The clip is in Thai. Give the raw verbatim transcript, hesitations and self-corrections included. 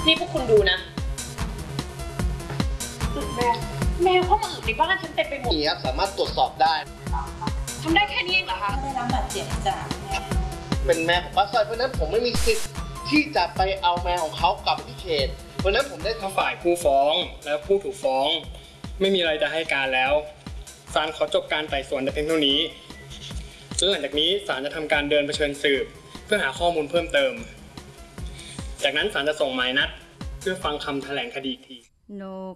นี่พวกคุณดูนะแมวแมวเข้ามาอึในบ้านฉันเต็มไปหมดนี่ครับสามารถตรวจสอบได้ทำได้แค่นี้เองเหรอคะได้รับบาดเจ็บจากแม่เป็นแมวของป้าสร้อยเพราะนั้นผมไม่มีสิทธิ์ที่จะไปเอาแมวของเขากลับไปที่เขตเพราะนั้นผมได้ถ้าฝ่ายผู้ฟ้องและผู้ถูกฟ้องไม่มีอะไรจะให้การแล้วศาลขอจบการไต่สวนแต่เพียงเท่านี้และหลังจากนี้ศาลจะทำการเดินเผชิญสืบเพื่อหาข้อมูลเพิ่มเติมจากนั้นศาลจะส่งหมายนัดเพื่อฟังคำแถลงคดีอีกทีนก